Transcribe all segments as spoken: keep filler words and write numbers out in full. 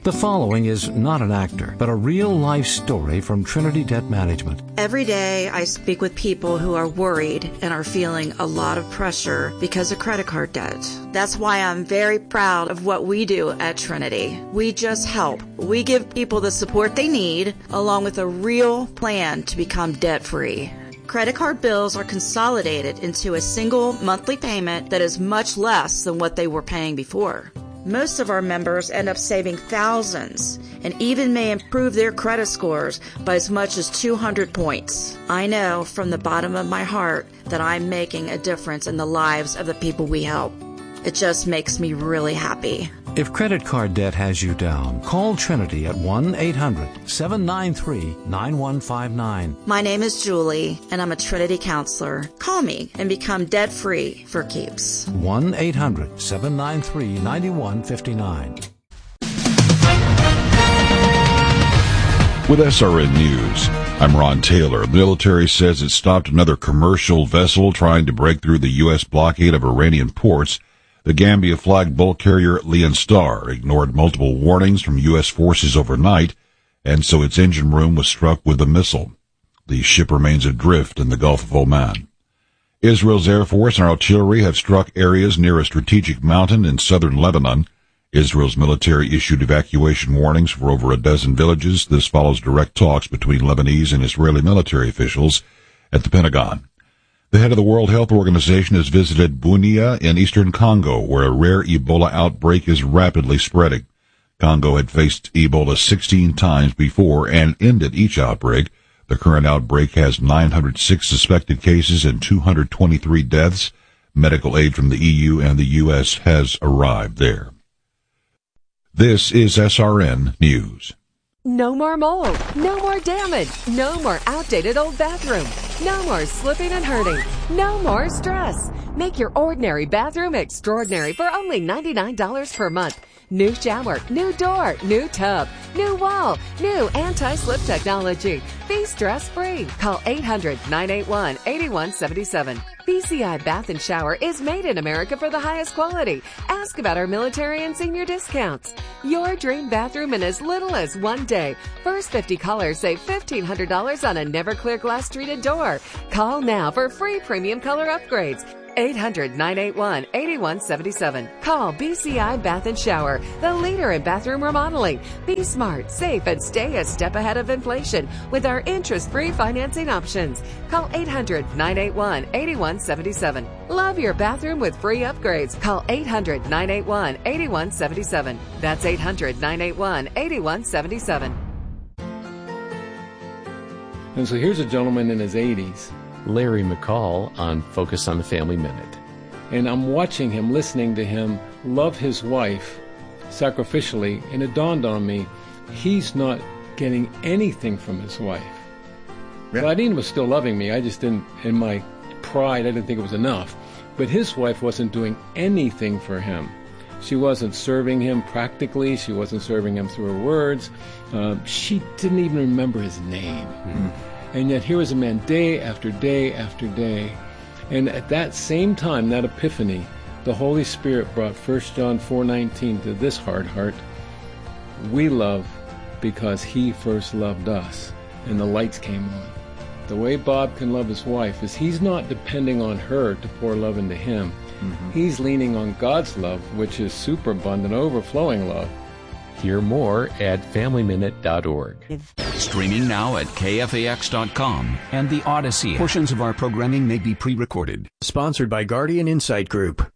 The following is not an actor, but a real-life story from Trinity Debt Management. Every day I speak with people who are worried and are feeling a lot of pressure because of credit card debt. That's why I'm very proud of what we do at Trinity. We just help. We give people the support they need, along with a real plan to become debt-free. Credit card bills are consolidated into a single monthly payment that is much less than what they were paying before. Most of our members end up saving thousands and even may improve their credit scores by as much as two hundred points. I know from the bottom of my heart that I'm making a difference in the lives of the people we help. It just makes me really happy. If credit card debt has you down, call Trinity at one eight hundred seven nine three nine one five nine. My name is Julie, and I'm a Trinity counselor. Call me and become debt-free for keeps. one eight hundred seven nine three nine one five nine. With S R N News, I'm Ron Taylor. The military says it stopped another commercial vessel trying to break through the U S blockade of Iranian ports. The Gambia-flagged bulk carrier Leon Star ignored multiple warnings from U S forces overnight, and so its engine room was struck with a missile. The ship remains adrift in the Gulf of Oman. Israel's Air Force and artillery have struck areas near a strategic mountain in southern Lebanon. Israel's military issued evacuation warnings for over a dozen villages. This follows direct talks between Lebanese and Israeli military officials at the Pentagon. The head of the World Health Organization has visited Bunia in eastern Congo, where a rare Ebola outbreak is rapidly spreading. Congo had faced Ebola sixteen times before and ended each outbreak. The current outbreak has nine hundred six suspected cases and two hundred twenty-three deaths. Medical aid from the E U and the U S has arrived there. This is S R N News. No more mold, no more damage, no more outdated old bathroom, no more slipping and hurting, no more stress. Make your ordinary bathroom extraordinary for only ninety-nine dollars per month. New shower, new door, new tub, new wall, new anti-slip technology. Be stress-free. Call eight hundred nine eight one eight one seven seven. B C I Bath and Shower is made in America for the highest quality. Ask about our military and senior discounts. Your dream bathroom in as little as one day. First fifty callers save fifteen hundred dollars on a never clear glass treated door. Call now for free premium color upgrades. eight hundred nine eight one eight one seven seven. Call B C I Bath and Shower, the leader in bathroom remodeling. Be smart, safe, and stay a step ahead of inflation with our interest-free financing options. Call eight hundred nine eight one eight one seven seven. Love your bathroom with free upgrades. Call eight hundred nine eight one eight one seven seven. That's eight hundred nine eight one eight one seven seven. And so here's a gentleman in his eighties. Larry McCall on Focus on the Family Minute. And I'm watching him, listening to him love his wife sacrificially, and it dawned on me, he's not getting anything from his wife. Yeah. Claudine was still loving me. I just didn't, in my pride, I didn't think it was enough. But his wife wasn't doing anything for him. She wasn't serving him practically. She wasn't serving him through her words. Uh, she didn't even remember his name. Mm-hmm. And yet here was a man day after day after day. And at that same time, that epiphany, the Holy Spirit brought First John four nineteen to this hard heart. We love because he first loved us. And the lights came on. The way Bob can love his wife is he's not depending on her to pour love into him. Mm-hmm. He's leaning on God's love, which is superabundant, overflowing love. Hear more at family minute dot org. Streaming now at K F A X dot com and the Odyssey. Portions of our programming may be pre-recorded. Sponsored by Guardian Insight Group.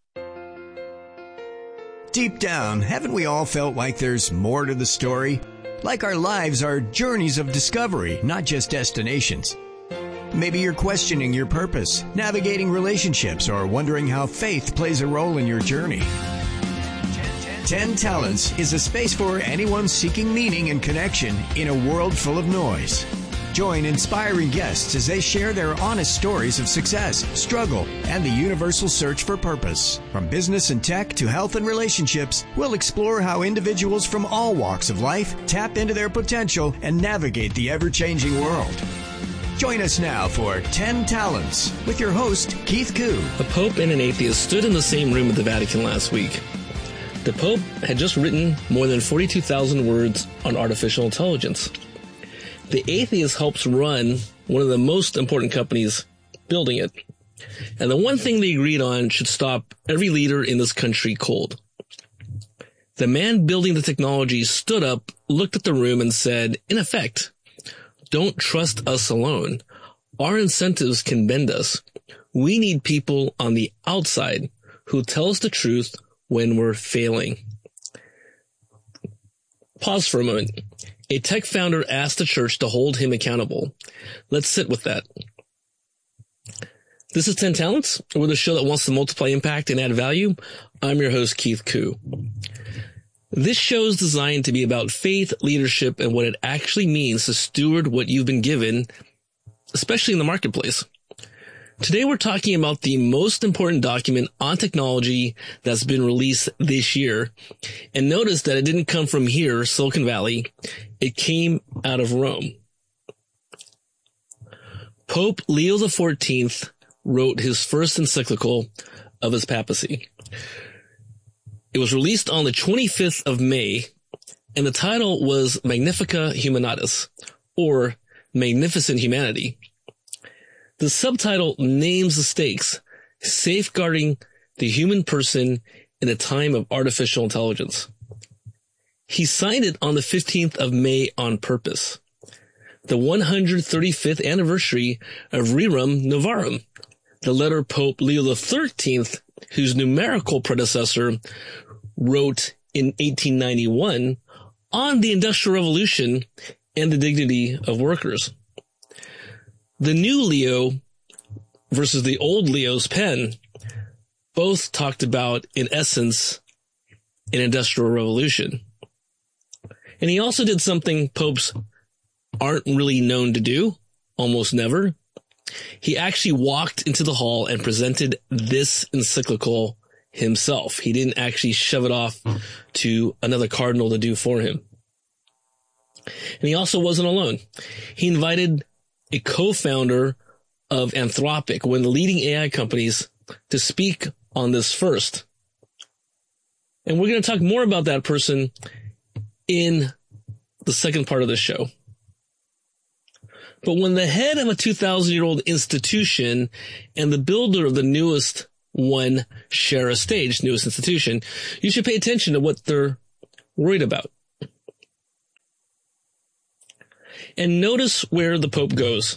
Deep down, haven't we all felt like there's more to the story? Like our lives are journeys of discovery, not just destinations. Maybe you're questioning your purpose, navigating relationships, or wondering how faith plays a role in your journey. Ten Talents is a space for anyone seeking meaning and connection in a world full of noise. Join inspiring guests as they share their honest stories of success, struggle, and the universal search for purpose. From business and tech to health and relationships, we'll explore how individuals from all walks of life tap into their potential and navigate the ever-changing world. Join us now for Ten Talents with your host, Keith Koo. A pope and an atheist stood in the same room at the Vatican last week. The Pope had just written more than forty-two thousand words on artificial intelligence. The atheist helps run one of the most important companies building it. And the one thing they agreed on should stop every leader in this country cold. The man building the technology stood up, looked at the room, and said, in effect, don't trust us alone. Our incentives can bend us. We need people on the outside who tell us the truth when we're failing. Pause for a moment. A tech founder asked the church to hold him accountable. Let's sit with that. This is ten Talents. We're the show that wants to multiply impact and add value. I'm your host, Keith Koo. This show is designed to be about faith, leadership, and what it actually means to steward what you've been given, especially in the marketplace. Today we're talking about the most important document on technology that's been released this year. And notice that it didn't come from here, Silicon Valley. It came out of Rome. Pope Leo the fourteenth wrote his first encyclical of his papacy. It was released on the twenty-fifth of May, and the title was Magnifica Humanatis, or Magnificent Humanity. The subtitle names the stakes, safeguarding the human person in a time of artificial intelligence. He signed it on the fifteenth of May on purpose, the one hundred thirty-fifth anniversary of Rerum Novarum, the letter Pope Leo the thirteenth, whose numerical predecessor, wrote in eighteen ninety-one on the Industrial Revolution and the dignity of workers. The new Leo versus the old Leo's pen both talked about, in essence, an industrial revolution. And he also did something popes aren't really known to do, almost never. He actually walked into the hall and presented this encyclical himself. He didn't actually shove it off to another cardinal to do for him. And he also wasn't alone. He invited a co-founder of Anthropic, one of the leading A I companies, to speak on this first. And we're going to talk more about that person in the second part of the show. But when the head of a two thousand year old institution and the builder of the newest one share a stage, newest institution, you should pay attention to what they're worried about. And notice where the Pope goes.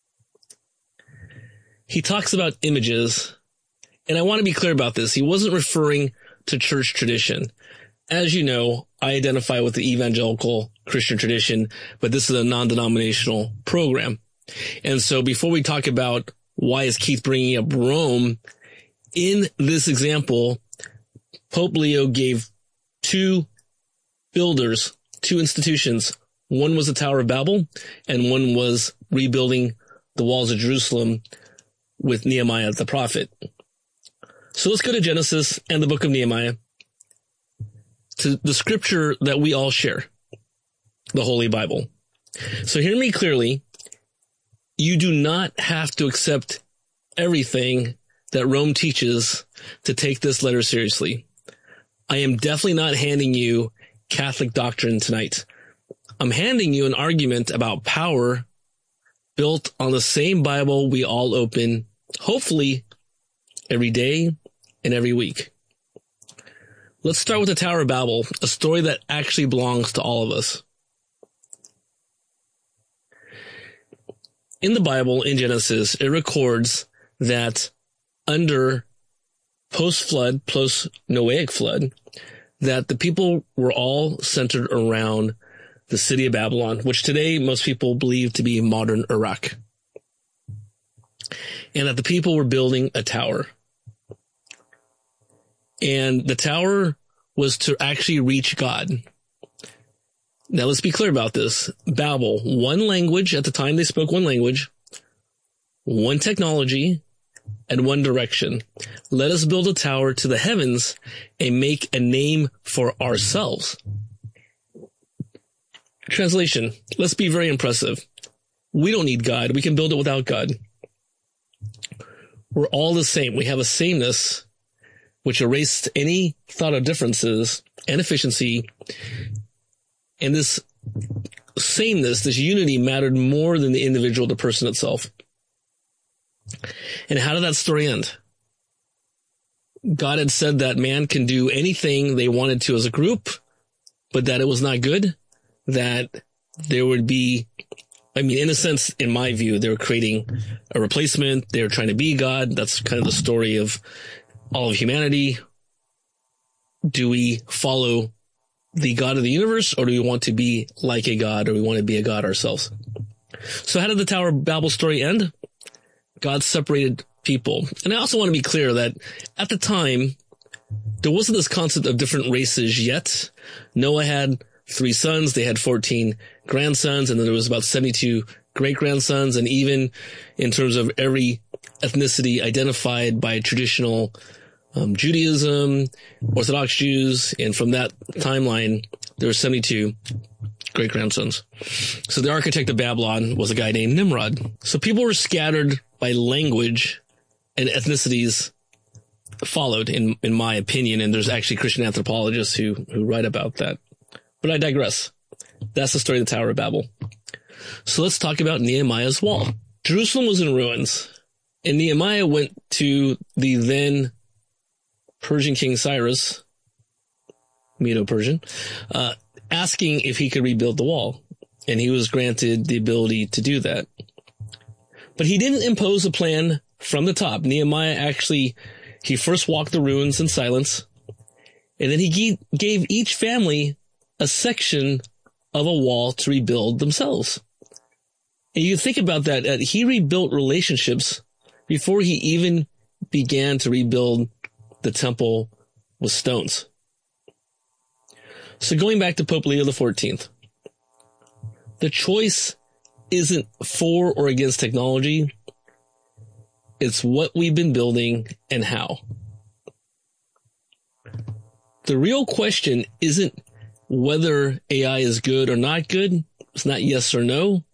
He talks about images, and I want to be clear about this. He wasn't referring to church tradition. As you know, I identify with the evangelical Christian tradition, but this is a non-denominational program. And so before we talk about why is Keith bringing up Rome, in this example, Pope Leo gave two builders, two institutions. One was the Tower of Babel, and one was rebuilding the walls of Jerusalem with Nehemiah the prophet. So let's go to Genesis and the book of Nehemiah, to the scripture that we all share, the Holy Bible. So hear me clearly. You do not have to accept everything that Rome teaches to take this letter seriously. I am definitely not handing you Catholic doctrine tonight. I'm handing you an argument about power built on the same Bible we all open, hopefully every day and every week. Let's start with the Tower of Babel, a story that actually belongs to all of us. In the Bible, in Genesis, it records that under post-flood, post-Noahic flood, that the people were all centered around the city of Babylon, which today most people believe to be modern Iraq. And that the people were building a tower. And the tower was to actually reach God. Now let's be clear about this. Babel, one language, at the time they spoke one language, one technology, and one direction. Let us build a tower to the heavens and make a name for ourselves. Translation. Let's be very impressive. We don't need God. We can build it without God. We're all the same. We have a sameness which erased any thought of differences and efficiency. And this sameness, this unity mattered more than the individual, the person itself. And how did that story end? God had said that man can do anything they wanted to as a group, but that it was not good, that there would be, I mean, in a sense, in my view, they were creating a replacement. They were trying to be God. That's kind of the story of all of humanity. Do we follow the God of the universe, or do we want to be like a God, or we want to be a God ourselves? So how did the Tower of Babel story end? God separated people. And I also want to be clear that at the time, there wasn't this concept of different races yet. Noah had three sons. They had fourteen grandsons, and then there was about seventy-two great-grandsons. And even in terms of every ethnicity identified by traditional um, Judaism, Orthodox Jews, and from that timeline, there were seventy-two great-grandsons. So the architect of Babylon was a guy named Nimrod. So people were scattered by language, and ethnicities followed, in in my opinion, and there's actually Christian anthropologists who who write about that. But I digress. That's the story of the Tower of Babel. So let's talk about Nehemiah's wall. Jerusalem was in ruins, and Nehemiah went to the then Persian King Cyrus, Medo-Persian, uh, asking if he could rebuild the wall, and he was granted the ability to do that. But he didn't impose a plan from the top. Nehemiah actually, he first walked the ruins in silence, and then he gave each family a section of a wall to rebuild themselves. And you think about that, uh, he rebuilt relationships before he even began to rebuild the temple with stones. So going back to Pope Leo the fourteenth, the choice isn't for or against technology. It's what we've been building and how. The real question isn't whether A I is good or not good. It's not yes or no.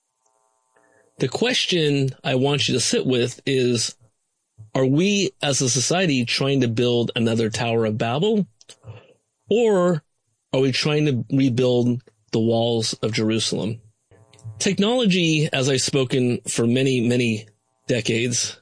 The question I want you to sit with is, are we as a society trying to build another Tower of Babel? Or are we trying to rebuild the walls of Jerusalem? Technology, as I've spoken for many, many decades,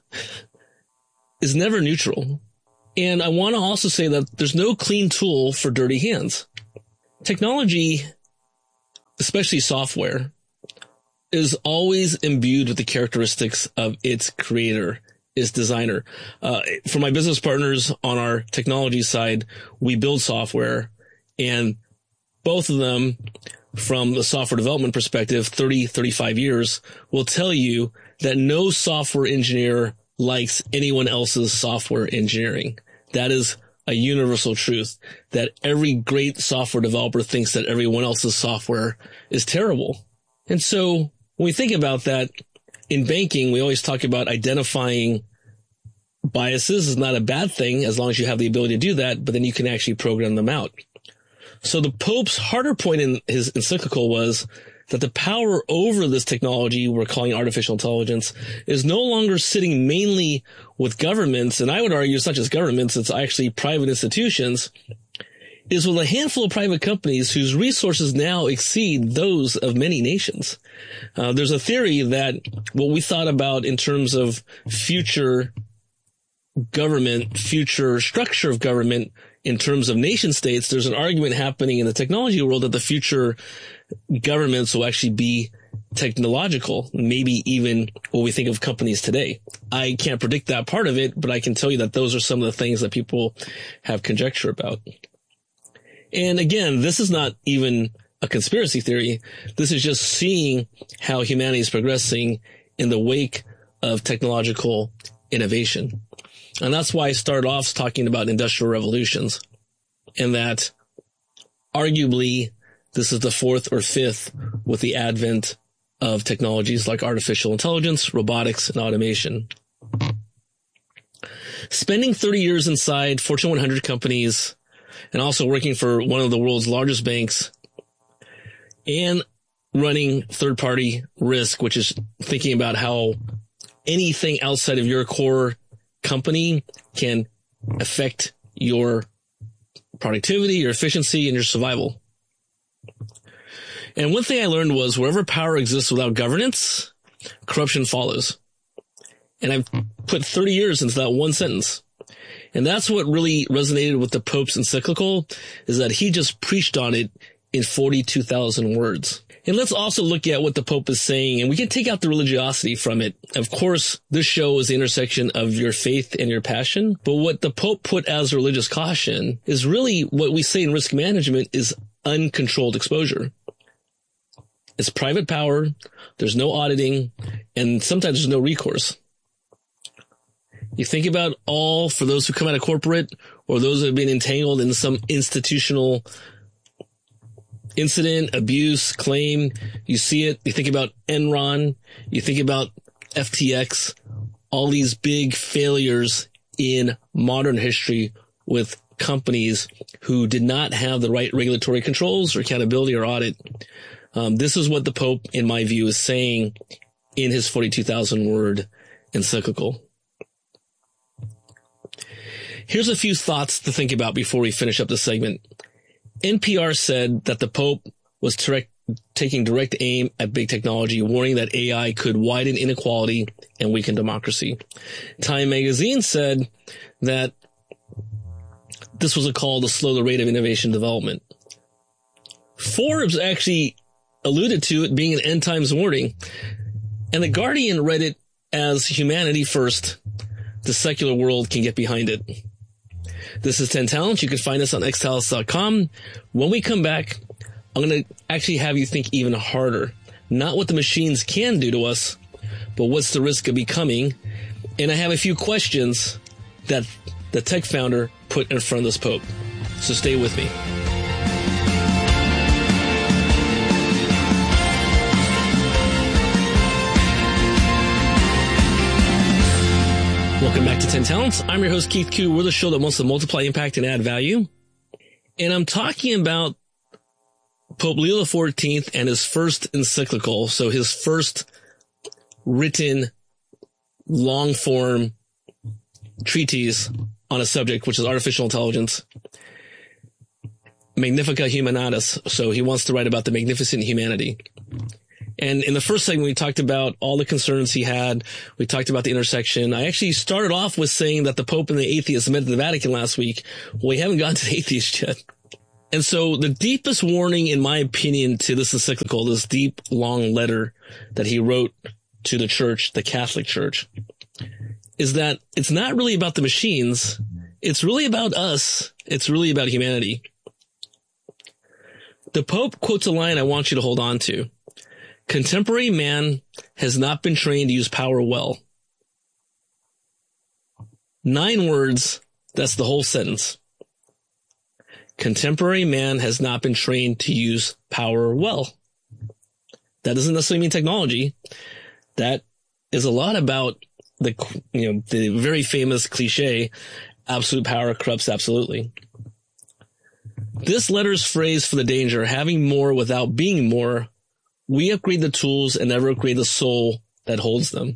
is never neutral. And I want to also say that there's no clean tool for dirty hands. Technology, especially software, is always imbued with the characteristics of its creator, its designer. Uh, for my business partners on our technology side, we build software, and both of them, from the software development perspective, thirty, thirty-five years, will tell you that no software engineer likes anyone else's software engineering. That is a universal truth, that every great software developer thinks that everyone else's software is terrible. And so when we think about that, in banking, we always talk about identifying biases is not a bad thing as long as you have the ability to do that, but then you can actually program them out. So the Pope's harder point in his encyclical was that the power over this technology we're calling artificial intelligence is no longer sitting mainly with governments, and I would argue it's not just governments, it's actually private institutions, is with a handful of private companies whose resources now exceed those of many nations. Uh, there's a theory that what we thought about in terms of future government, future structure of government, in terms of nation states, there's an argument happening in the technology world that the future governments will actually be technological, maybe even what we think of companies today. I can't predict that part of it, but I can tell you that those are some of the things that people have conjecture about. And again, this is not even a conspiracy theory. This is just seeing how humanity is progressing in the wake of technological innovation. And that's why I started off talking about industrial revolutions, and that arguably this is the fourth or fifth with the advent of technologies like artificial intelligence, robotics, and automation. Spending thirty years inside Fortune one hundred companies and also working for one of the world's largest banks and running third-party risk, which is thinking about how anything outside of your core company can affect your productivity, your efficiency, and your survival. And one thing I learned was wherever power exists without governance, corruption follows. And I've put thirty years into that one sentence. And that's what really resonated with the Pope's encyclical, is that he just preached on it in forty-two thousand words. And let's also look at what the Pope is saying, and we can take out the religiosity from it. Of course, this show is the intersection of your faith and your passion, but what the Pope put as religious caution is really what we say in risk management is uncontrolled exposure. It's private power, there's no auditing, and sometimes there's no recourse. You think about all, for those who come out of corporate or those who have been entangled in some institutional incident, abuse, claim, you see it. You think about Enron, you think about F T X, all these big failures in modern history with companies who did not have the right regulatory controls or accountability or audit. Um, this is what the Pope, in my view, is saying in his forty-two thousand word encyclical. Here's a few thoughts to think about before we finish up this segment. N P R said that the Pope was direct, taking direct aim at big technology, warning that A I could widen inequality and weaken democracy. Time magazine said that this was a call to slow the rate of innovation development. Forbes actually alluded to it being an end times warning, and The Guardian read it as humanity first. The secular world can get behind it. This is ten Talents. You can find us on x talents dot com. When we come back, I'm going to actually have you think even harder. Not what the machines can do to us, but what's the risk of becoming. And I have a few questions that the tech founder put in front of this Pope. So stay with me. Welcome back to ten Talents. I'm your host, Keith Koo. We're the show that wants to multiply impact and add value. And I'm talking about Pope Leo the fourteenth and his first encyclical. So his first written long form treatise on a subject, which is artificial intelligence. Magnifica Humanatis. So he wants to write about the magnificent humanity. And in the first segment, we talked about all the concerns he had. We talked about the intersection. I actually started off with saying that the Pope and the atheists met at the Vatican last week. Well, we haven't gotten to the atheists yet. And so the deepest warning, in my opinion, to this encyclical, this deep, long letter that he wrote to the church, the Catholic Church, is that it's not really about the machines. It's really about us. It's really about humanity. The Pope quotes a line I want you to hold on to. Contemporary man has not been trained to use power well. Nine words, that's the whole sentence. Contemporary man has not been trained to use power well. That doesn't necessarily mean technology. That is a lot about the, you know, the very famous cliche, absolute power corrupts absolutely. This letter's phrase for the danger, having more without being more, we upgrade the tools and never upgrade the soul that holds them.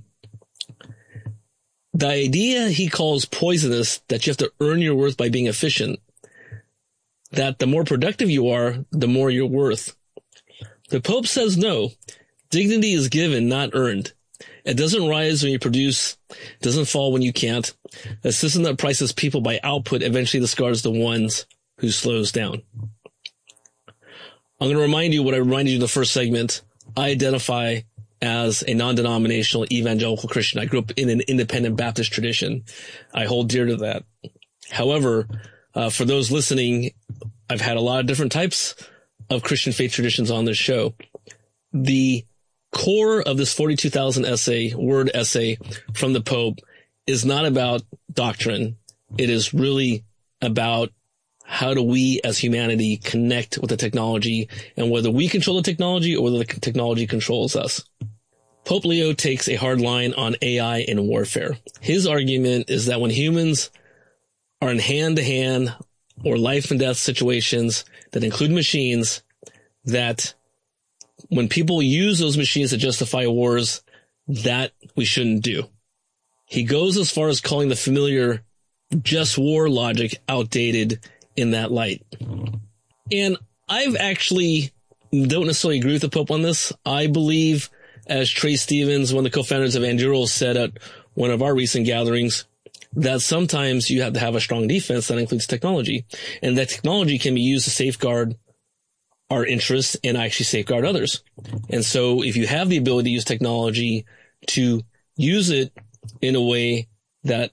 The idea he calls poisonous, that you have to earn your worth by being efficient, that the more productive you are, the more you're worth. The Pope says no. Dignity is given, not earned. It doesn't rise when you produce, it doesn't fall when you can't. A system that prices people by output eventually discards the ones who slows down. I'm going to remind you what I reminded you in the first segment. I identify as a non-denominational evangelical Christian. I grew up in an independent Baptist tradition. I hold dear to that. However, uh, for those listening, I've had a lot of different types of Christian faith traditions on this show. The core of this forty-two thousand essay, word essay from the Pope is not about doctrine. It is really about how do we as humanity connect with the technology, and whether we control the technology or whether the technology controls us. Pope Leo takes a hard line on A I and warfare. His argument is that when humans are in hand-to-hand or life and death situations that include machines, that when people use those machines to justify wars, that we shouldn't do. He goes as far as calling the familiar just war logic outdated in that light. And I've actually don't necessarily agree with the Pope on this. I believe, as Trey Stevens, one of the co-founders of Anduril, said at one of our recent gatherings, that sometimes you have to have a strong defense that includes technology, and that technology can be used to safeguard our interests and actually safeguard others. And so if you have the ability to use technology to use it in a way that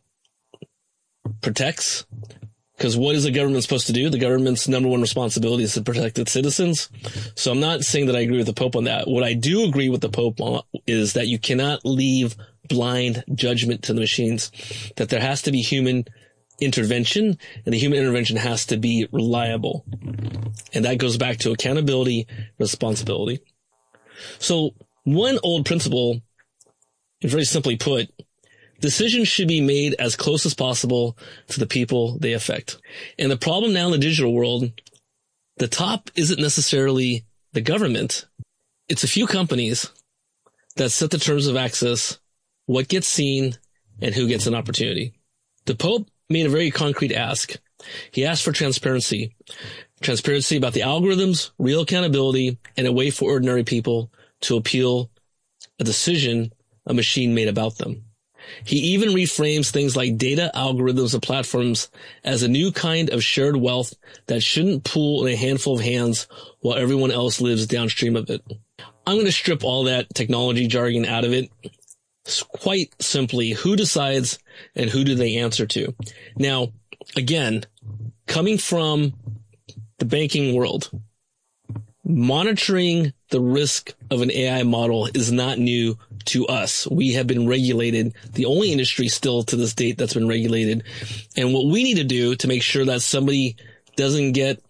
protects, because what is the government supposed to do? The government's number one responsibility is to protect its citizens. So I'm not saying that I agree with the Pope on that. What I do agree with the Pope on is that you cannot leave blind judgment to the machines, that there has to be human intervention, and the human intervention has to be reliable. And that goes back to accountability, responsibility. So one old principle, very simply put, decisions should be made as close as possible to the people they affect. And the problem now in the digital world, the top isn't necessarily the government. It's a few companies that set the terms of access, what gets seen, and who gets an opportunity. The Pope made a very concrete ask. He asked for transparency. Transparency about the algorithms, real accountability, and a way for ordinary people to appeal a decision a machine made about them. He even reframes things like data, algorithms, and platforms as a new kind of shared wealth that shouldn't pool in a handful of hands while everyone else lives downstream of it. I'm going to strip all that technology jargon out of it. Quite simply, who decides and who do they answer to? Now, again, coming from the banking world, monitoring the risk of an A I model is not new to us. We have been regulated, the only industry still to this date that's been regulated. And what we need to do to make sure that somebody doesn't get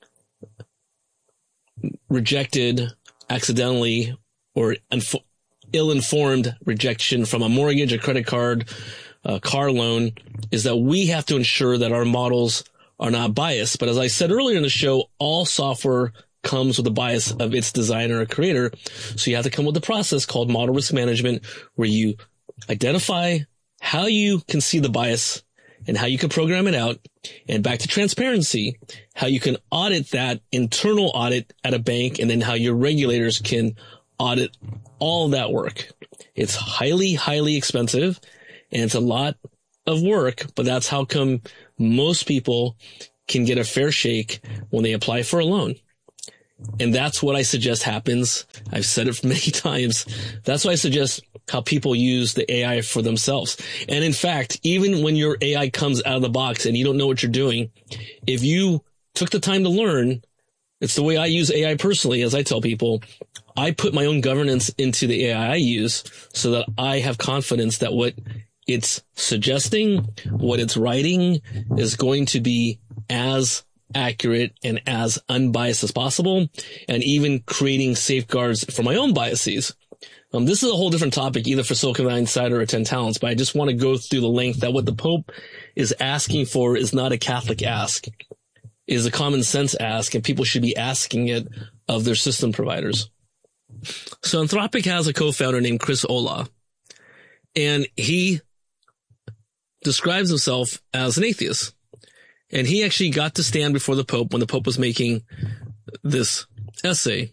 rejected accidentally or unfo- ill-informed rejection from a mortgage, a credit card, a car loan, is that we have to ensure that our models are not biased. But as I said earlier in the show, all software comes with a bias of its designer or creator. So you have to come with a process called model risk management, where you identify how you can see the bias and how you can program it out. And back to transparency, how you can audit that internal audit at a bank, and then how your regulators can audit all that work. It's highly, highly expensive, and it's a lot of work, but that's how come most people can get a fair shake when they apply for a loan. And that's what I suggest happens. I've said it many times. That's why I suggest how people use the A I for themselves. And in fact, even when your A I comes out of the box and you don't know what you're doing, if you took the time to learn, it's the way I use A I personally. As I tell people, I put my own governance into the A I I use so that I have confidence that what it's suggesting, what it's writing, is going to be as accurate and as unbiased as possible, and even creating safeguards for my own biases. Um, this is a whole different topic, either for Silicon Valley Insider or ten Talents, but I just want to go through the length that what the Pope is asking for is not a Catholic ask, is a common sense ask, and people should be asking it of their system providers. So Anthropic has a co-founder named Chris Olah, and he describes himself as an atheist. And he actually got to stand before the Pope when the Pope was making this essay.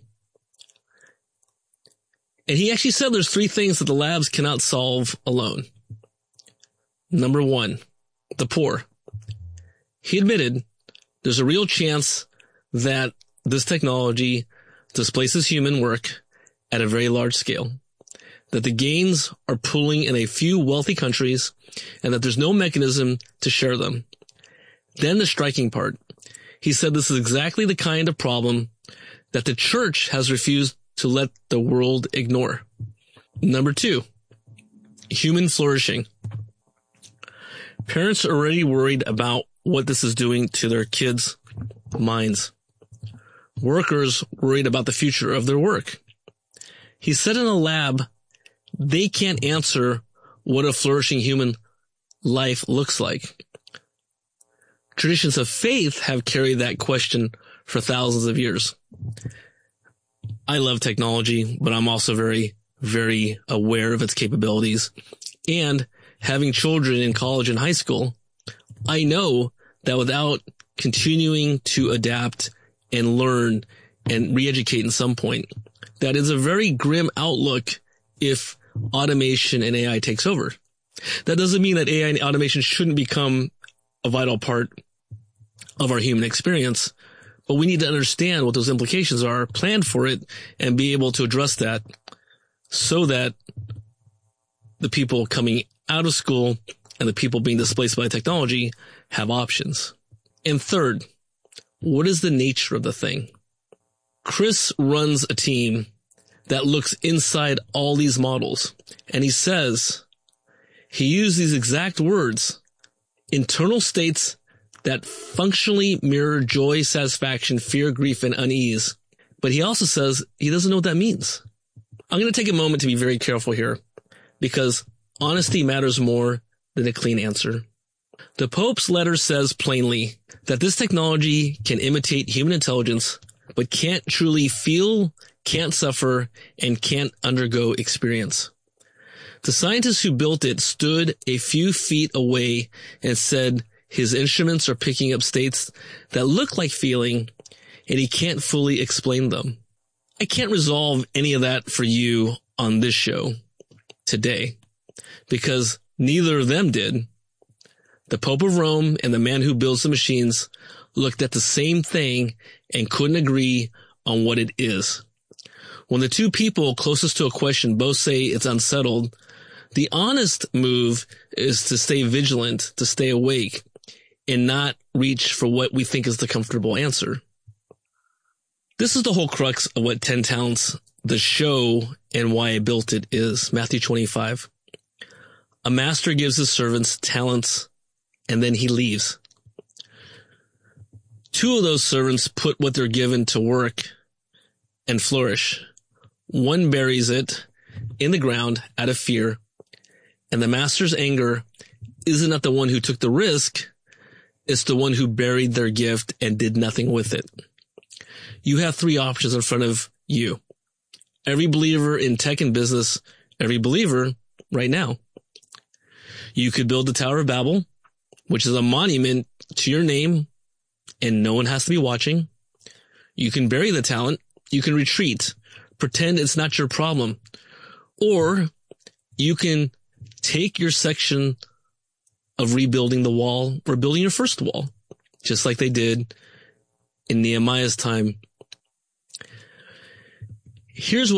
And he actually said there's three things that the labs cannot solve alone. Number one, the poor. He admitted there's a real chance that this technology displaces human work at a very large scale, that the gains are pooling in a few wealthy countries, and that there's no mechanism to share them. Then the striking part. He said this is exactly the kind of problem that the church has refused to let the world ignore. Number two, human flourishing. Parents are already worried about what this is doing to their kids' minds. Workers worried about the future of their work. He said in a lab, they can't answer what a flourishing human life looks like. Traditions of faith have carried that question for thousands of years. I love technology, but I'm also very, very aware of its capabilities. And having children in college and high school, I know that without continuing to adapt and learn and re-educate in some point, that is a very grim outlook if automation and A I takes over. That doesn't mean that A I and automation shouldn't become a vital part of our human experience, but we need to understand what those implications are, plan for it, and be able to address that so that the people coming out of school and the people being displaced by technology have options. And third, what is the nature of the thing? Chris runs a team that looks inside all these models, and he says, he used these exact words, internal states that functionally mirror joy, satisfaction, fear, grief, and unease. But he also says he doesn't know what that means. I'm going to take a moment to be very careful here, because honesty matters more than a clean answer. The Pope's letter says plainly that this technology can imitate human intelligence, but can't truly feel, can't suffer, and can't undergo experience. The scientists who built it stood a few feet away and said his instruments are picking up states that look like feeling, and he can't fully explain them. I can't resolve any of that for you on this show today, because neither of them did. The Pope of Rome and the man who builds the machines looked at the same thing and couldn't agree on what it is. When the two people closest to a question both say it's unsettled, the honest move is to stay vigilant, to stay awake, and not reach for what we think is the comfortable answer. This is the whole crux of what ten Talents, the show, and why I built it is. Matthew twenty-five. A master gives his servants talents, and then he leaves. Two of those servants put what they're given to work and flourish. One buries it in the ground out of fear, and the master's anger isn't at the one who took the risk, it's the one who buried their gift and did nothing with it. You have three options in front of you. Every believer in tech and business, every believer right now. You could build the Tower of Babel, which is a monument to your name, and no one has to be watching. You can bury the talent. You can retreat, pretend it's not your problem. Or you can take your section of rebuilding the wall or building your first wall, just like they did in Nehemiah's time. Here's what